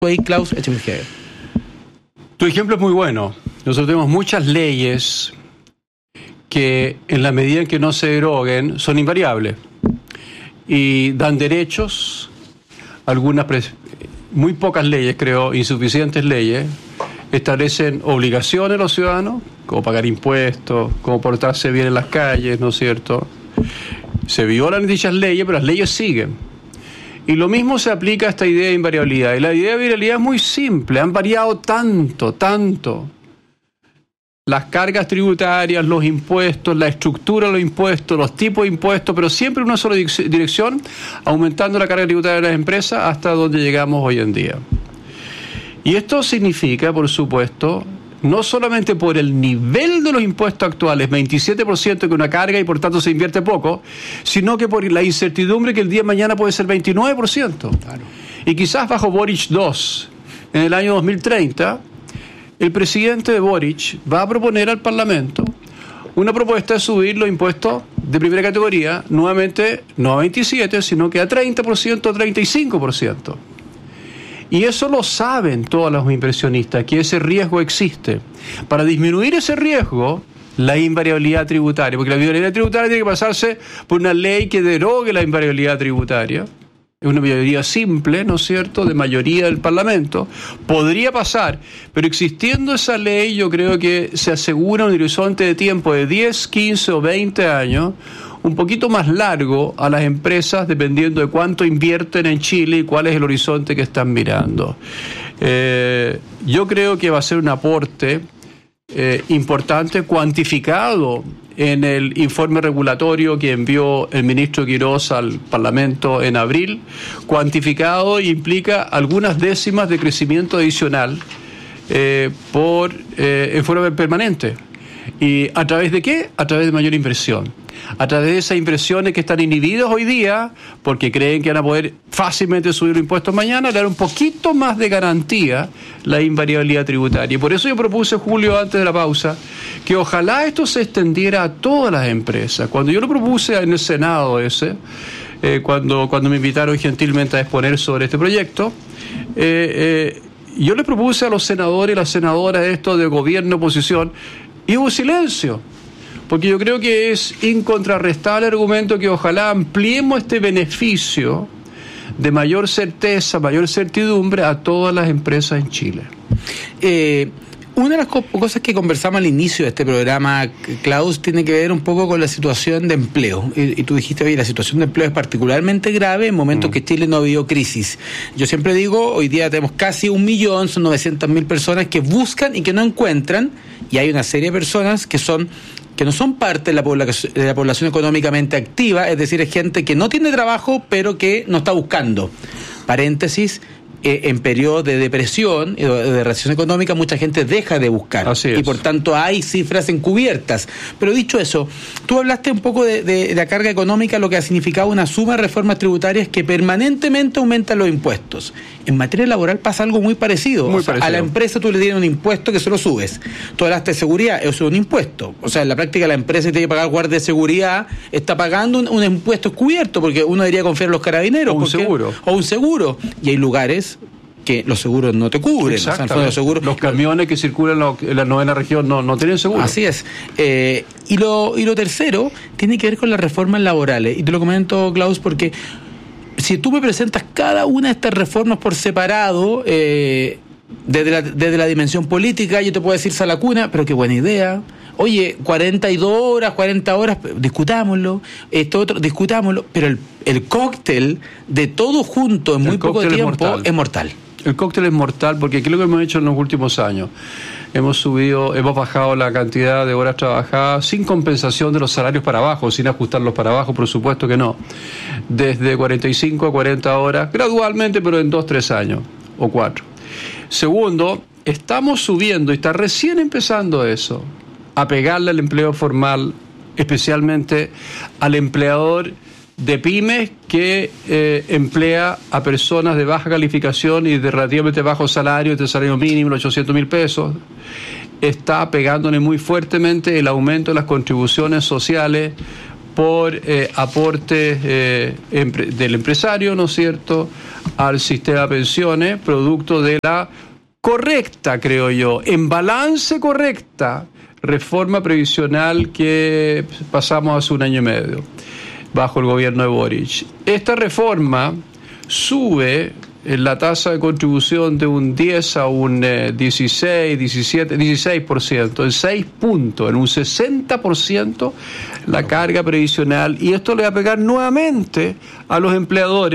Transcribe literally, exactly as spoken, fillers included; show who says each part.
Speaker 1: ahí, Klaus Echeverría.
Speaker 2: Tu ejemplo es muy bueno. Nosotros tenemos muchas leyes que en la medida en que no se deroguen son invariables y dan derechos, algunas pres- muy pocas leyes, creo, insuficientes leyes, establecen obligaciones a los ciudadanos, como pagar impuestos, como portarse bien en las calles, ¿no es cierto? Se violan dichas leyes, pero las leyes siguen. Y lo mismo se aplica a esta idea de invariabilidad. Y la idea de invariabilidad es muy simple, han variado tanto, tanto. Las cargas tributarias, los impuestos, la estructura de los impuestos, los tipos de impuestos, pero siempre en una sola dirección, aumentando la carga tributaria de las empresas hasta donde llegamos hoy en día. Y esto significa, por supuesto, no solamente por el nivel de los impuestos actuales, veintisiete por ciento que una carga y por tanto se invierte poco, sino que por la incertidumbre que el día de mañana puede ser veintinueve por ciento. Claro. Y quizás bajo Boric dos, en el año dos mil treinta, el presidente de Boric va a proponer al Parlamento una propuesta de subir los impuestos de primera categoría, nuevamente no a veintisiete, sino que a treinta por ciento, treinta y cinco por ciento. Y eso lo saben todos los inversionistas, que ese riesgo existe. Para disminuir ese riesgo, la invariabilidad tributaria, porque la invariabilidad tributaria tiene que pasarse por una ley que derogue la invariabilidad tributaria. Es una mayoría simple, ¿no es cierto?, de mayoría del Parlamento. Podría pasar, pero existiendo esa ley, yo creo que se asegura un horizonte de tiempo de diez, quince o veinte años, un poquito más largo a las empresas, dependiendo de cuánto invierten en Chile y cuál es el horizonte que están mirando. Eh, yo creo que va a ser un aporte eh, importante, cuantificado en el informe regulatorio que envió el ministro Quirós al Parlamento en abril, cuantificado e implica algunas décimas de crecimiento adicional eh, por eh, en forma permanente. ¿Y a través de qué? A través de mayor inversión. A través de esas impresiones que están inhibidas hoy día, porque creen que van a poder fácilmente subir los impuestos mañana, le dar un poquito más de garantía la invariabilidad tributaria. Y por eso yo propuse, Julio, antes de la pausa, que ojalá esto se extendiera a todas las empresas. Cuando yo lo propuse en el Senado ese, eh, cuando, cuando me invitaron gentilmente a exponer sobre este proyecto, eh, eh, yo le propuse a los senadores y las senadoras esto de gobierno, oposición, y hubo silencio. Porque yo creo que es incontrarrestable el argumento que ojalá ampliemos este beneficio de mayor certeza, mayor certidumbre a todas las empresas en Chile.
Speaker 1: Eh, una de las co- cosas que conversamos al inicio de este programa, Klaus, tiene que ver un poco con la situación de empleo. Y, y tú dijiste, oye, la situación de empleo es particularmente grave en momentos mm. que Chile no ha habido crisis. Yo siempre digo, hoy día tenemos casi un millón, son novecientas mil personas que buscan y que no encuentran, y hay una serie de personas que son que no son parte de la, población, de la población económicamente activa, es decir, es gente que no tiene trabajo, pero que no está buscando. Paréntesis, eh, en periodos de depresión, eh, de recesión económica, mucha gente deja de buscar.
Speaker 2: Así es.
Speaker 1: Y por tanto hay cifras encubiertas. Pero dicho eso, tú hablaste un poco de, de, de la carga económica, lo que ha significado una suma de reformas tributarias que permanentemente aumentan los impuestos. En materia laboral pasa algo muy parecido.
Speaker 2: Muy
Speaker 1: o sea,
Speaker 2: parecido.
Speaker 1: A la empresa tú le tienes un impuesto que se lo subes. Tú hablaste de seguridad, eso es un impuesto. O sea, en la práctica la empresa que tiene que pagar guardia de seguridad está pagando un, un impuesto cubierto, porque uno debería confiar en los carabineros.
Speaker 2: O un
Speaker 1: porque,
Speaker 2: seguro.
Speaker 1: O un seguro. Y hay lugares que los seguros no te cubren. O sea, en el fondo los, seguros,
Speaker 2: los camiones que circulan en la novena región no, no tienen seguro.
Speaker 1: Así es. Eh, y, lo, y lo tercero tiene que ver con las reformas laborales. Y te lo comento, Klaus, porque si tú me presentas cada una de estas reformas por separado, eh, desde, la, desde la dimensión política, yo te puedo decir Salacuna, pero qué buena idea. Oye, cuarenta y dos horas, cuarenta horas, discutámoslo. Esto otro, discutámoslo. Pero el, el cóctel de todo junto en muy poco tiempo es mortal. es mortal.
Speaker 2: El cóctel es mortal porque ¿qué es lo que hemos hecho en los últimos años? Hemos subido, hemos bajado la cantidad de horas trabajadas sin compensación de los salarios para abajo, sin ajustarlos para abajo, por supuesto que no. Desde cuarenta y cinco a cuarenta horas, gradualmente, pero en dos, tres años o cuatro. Segundo, estamos subiendo, y está recién empezando eso, a pegarle al empleo formal, especialmente al empleador de pymes que eh, emplea a personas de baja calificación y de relativamente bajo salario, de salario mínimo, ochocientos mil pesos. Está pegándole muy fuertemente el aumento de las contribuciones sociales por eh, aportes eh, empre- del empresario, ¿no es cierto?, al sistema de pensiones, producto de la correcta, creo yo, en balance correcta, reforma previsional que pasamos hace un año y medio, bajo el gobierno de Boric. Esta reforma sube la tasa de contribución de un diez a un eh, dieciséis, diecisiete, dieciséis por ciento, en seis puntos, en un sesenta por ciento la carga previsional, y esto le va a pegar nuevamente a los empleadores.